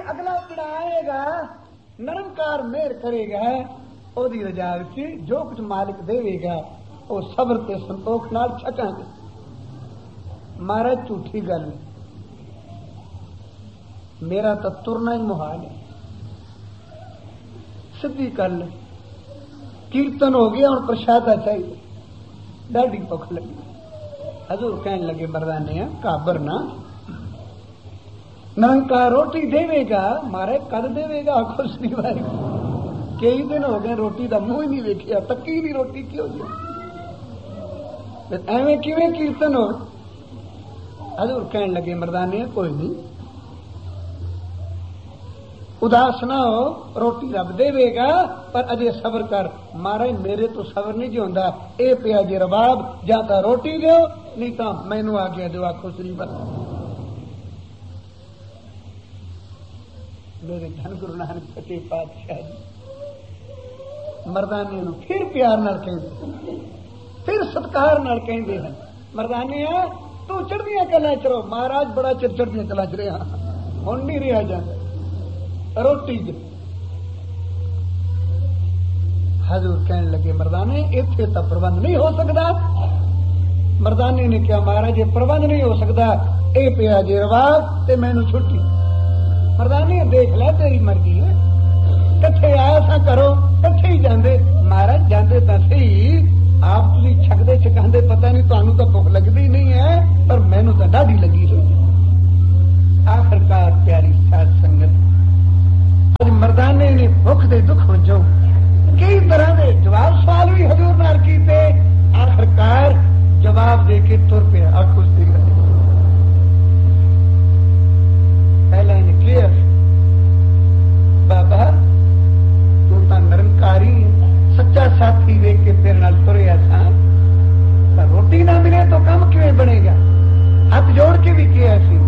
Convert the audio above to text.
अगला पिड़ा आएगा, निरंकार मेहर करेगा, ओदी रजा विच जो कुछ मालिक देवेगा वो सबर ते संतोख नाल छकांगे। महाराज झूठी गल, मेरा तो तुरना ही मुहाल है, सीधी गल। कीर्तन हो गया और प्रसादा चाहिए, डाढ़ी भुख लगी। हजूर कहने लगे मर्दाने काबर ना, निरंकार रोटी देवेगा, मारे कद देवेगा, आखो श्री वारी। कई दिन हो गए रोटी का मुंह ही नहीं वेखिया, तक्की नहीं रोटी क्यों जी, एवं किवें कीर्तन हो। हजूर कहने लगे मर्दाने कोई नहीं, उदास ना हो, रोटी रब देवेगा पर अजे सबर कर। महाराज मेरे तो सबर नहीं जो होंदा, ए पिया जे रबाब, या तो रोटी दो नहीं तो मैनू आ गया दो, आखो श्री वारी। मेरे धन गुरु नानक सच्चे पातशाह जी मर्दाने नूं फिर प्यार नाल कहंदे, फिर सत्कार नाल कहंदे हैं, मर्दाने तू चढ़दियां कलां च रहो। महाराज बड़ा चिर चढ़दियां कलां च रहा, हुण नहीं रहा जांदा रोटी च। हजूर कहने लगे मर्दाने इत्थे तां प्रबंध नहीं हो सकदा। मर्दाने ने कहा महाराज ये प्रबंध नहीं हो सकता, ए पिया जे रवाब ते मैनू छुट्टी। मर्दाने देख लै तेरी मर्जी है, कट्ठे आया सा करो, कट्ठे ही जांदे। महाराज जांदे तां सही, आप तुसीं छकदे छकांदे पता नहीं, तुहानू तां भुख लगदी नहीं है पर मैनू तां डाढ़ी लगी हुई है। आखिरकार प्यारी साध संगत, आज मर्दाने ने भुख दे दुख वजों कई तरह के जवाब सवाल भी हजूर नाल कीते, आखिरकार जवाब दे के तुर पिया। आखो सी पहला इन्हें किया, बाबा तू तो निरंकारी सच्चा साथी देख के तेरे नाल तुरया था, रोटी ना मिले तो काम किवें बनेगा। हाथ जोड़ के भी किया सी,